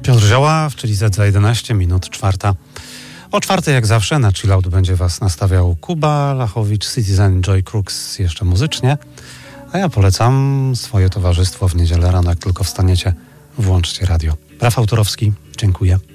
Piotr Zioła, czyli Z za 11 minut, 4. O 4 jak zawsze na chillout będzie was nastawiał Kuba Lachowicz, Citizen Joy Crooks jeszcze muzycznie, a ja polecam swoje towarzystwo w niedzielę rano, jak tylko wstaniecie, włączcie radio. Rafał Turowski, dziękuję.